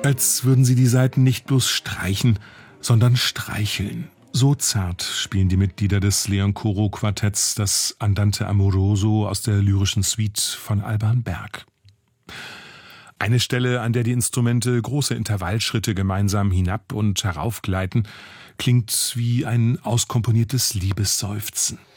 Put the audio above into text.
Als würden sie die Saiten nicht bloß streichen, sondern streicheln. So zart spielen die Mitglieder des Leoncoro-Quartetts das Andante Amoroso aus der lyrischen Suite von Alban Berg. Eine Stelle, an der die Instrumente große Intervallschritte gemeinsam hinab und heraufgleiten, klingt wie ein auskomponiertes Liebesseufzen.